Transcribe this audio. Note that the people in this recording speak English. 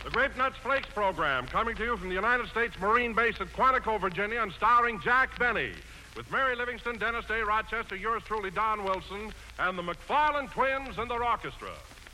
The Grape Nuts Flakes program, coming to you from the United States Marine Base at Quantico, Virginia, and starring Jack Benny, with Mary Livingston, Dennis Day, Rochester, yours truly, Don Wilson, and the McFarlane Twins and their orchestra.